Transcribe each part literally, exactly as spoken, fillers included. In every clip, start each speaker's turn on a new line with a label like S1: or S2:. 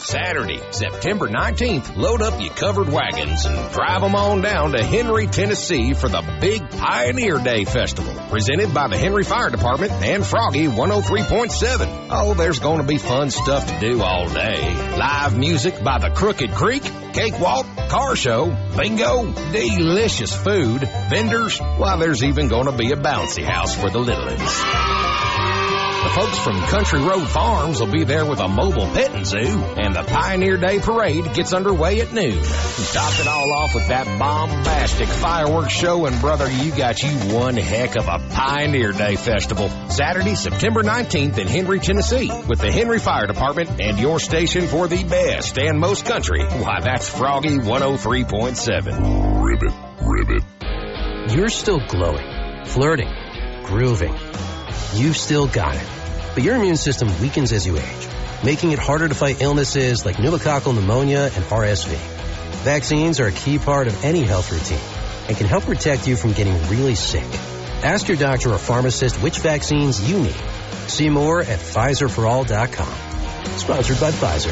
S1: Saturday, September nineteenth, load up your covered wagons and drive them on down to Henry, Tennessee for the big Pioneer Day Festival, presented by the Henry Fire Department and Froggy one oh three point seven. Oh, there's going to be fun stuff to do all day. Live music by the Crooked Creek, cakewalk, car show, bingo, delicious food, vendors. Well, there's even going to be a bouncy house for the little ones. The folks from Country Road Farms will be there with a mobile petting zoo, and the Pioneer Day Parade gets underway at noon. Top it all off with that bombastic fireworks show, and brother, you got you one heck of a Pioneer Day Festival. Saturday, September nineteenth in Henry, Tennessee, with the Henry Fire Department and your station for the best and most country. Why, that's Froggy one oh three point seven.
S2: Ribbit, ribbit.
S3: You're still glowing, flirting, grooving. You've still got it. But your immune system weakens as you age, making it harder to fight illnesses like pneumococcal pneumonia and R S V. Vaccines are a key part of any health routine and can help protect you from getting really sick. Ask your doctor or pharmacist which vaccines you need. See more at Pfizer for all dot com. Sponsored by Pfizer.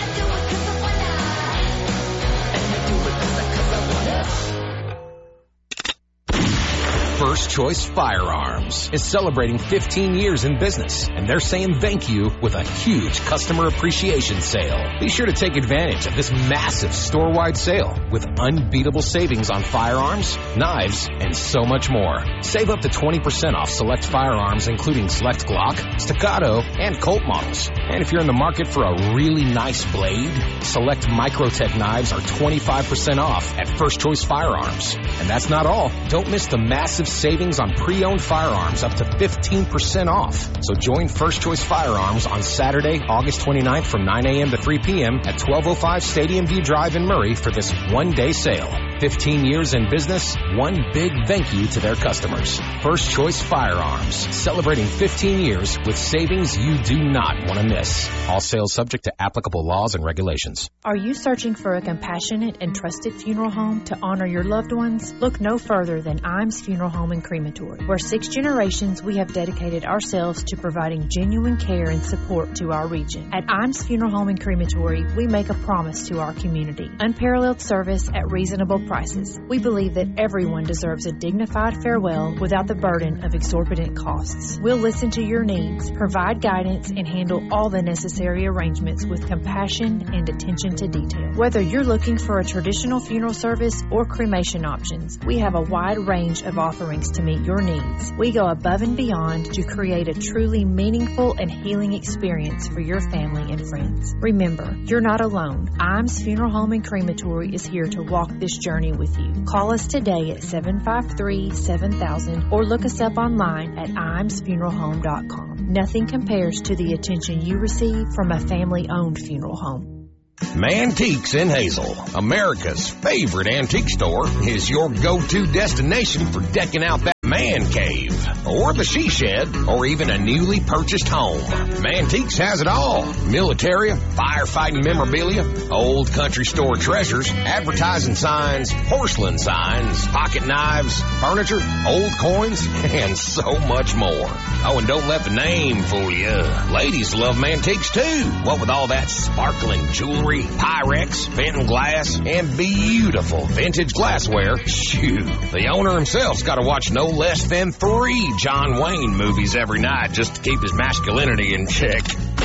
S1: First Choice Firearms is celebrating fifteen years in business, and they're saying thank you with a huge customer appreciation sale. Be sure to take advantage of this massive store-wide sale with unbeatable savings on firearms, knives, and so much more. Save up to twenty percent off select firearms, including select Glock, Staccato, and Colt models. And if you're in the market for a really nice blade, select Microtech knives are twenty-five percent off at First Choice Firearms. And that's not all. Don't miss the massive savings on pre-owned firearms up to fifteen percent off. So join First Choice Firearms on Saturday, August twenty-ninth from nine a.m. to three p.m. at twelve oh five Stadium View Drive in Murray for this one-day sale. fifteen years in business, one big thank you to their customers. First Choice Firearms, celebrating fifteen years with savings you do not want to miss. All sales subject to applicable laws and regulations.
S4: Are you searching for a compassionate and trusted funeral home to honor your loved ones? Look no further than Imes Funeral Home and Crematory, where six generations we have dedicated ourselves to providing genuine care and support to our region. At Imes Funeral Home and Crematory, we make a promise to our community: unparalleled service at reasonable prices. We believe that everyone deserves a dignified farewell without the burden of exorbitant costs. We'll listen to your needs, provide guidance, and handle all the necessary arrangements with compassion and attention to detail. Whether you're looking for a traditional funeral service or cremation options, we have a wide range of offerings to meet your needs. We go above and beyond to create a truly meaningful and healing experience for your family and friends. Remember, you're not alone. Imes Funeral Home and Crematory is here to walk this journey with you. Call us today at seven five three, seven thousand or look us up online at imes funeral home dot com. Nothing compares to the attention you receive from a family-owned funeral home.
S1: Mantiques in Hazel, America's favorite antique store, is your go-to destination for decking out that man cave, or the she shed, or even a newly purchased home. Mantiques has it all: military, firefighting memorabilia, old country store treasures, advertising signs, porcelain signs, pocket knives, furniture, old coins, and so much more. Oh, and don't let the name fool you. Ladies love Mantiques too. What with all that sparkling jewelry, Pyrex, Benton glass, and beautiful vintage glassware, shoot, the owner himself's got to watch no less than three John Wayne movies every night just to keep his masculinity in check.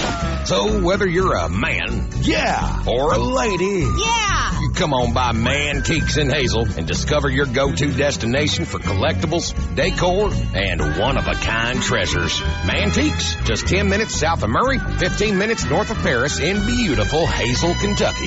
S1: So whether you're a man, yeah, or a lady,
S5: yeah,
S1: you come on by Mantiques in Hazel and discover your go-to destination for collectibles, decor, and one-of-a-kind treasures. Mantiques, just ten minutes south of Murray, fifteen minutes north of Paris in beautiful Hazel, Kentucky.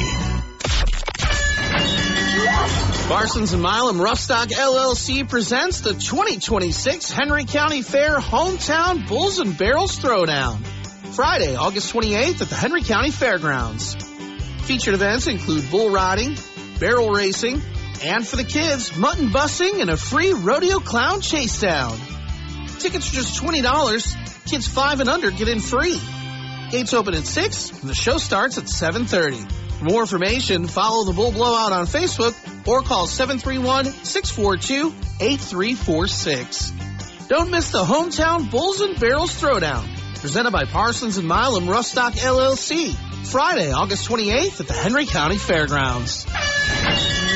S6: Parsons and Milam Roughstock L L C presents the twenty twenty-six Henry County Fair Hometown Bulls and Barrels Throwdown. Friday, August twenty-eighth at the Henry County Fairgrounds. Featured events include bull riding, barrel racing, and for the kids, mutton bussing and a free rodeo clown chase down. Tickets are just twenty dollars. Kids five and under get in free. Gates open at six and the show starts at seven thirty. For more information, follow the Bull Blowout on Facebook or call seven three one, six four two, eight three four six. Don't miss the Hometown Bulls and Barrels Throwdown presented by Parsons and Milam Rustock L L C. Friday, August twenty-eighth at the Henry County Fairgrounds.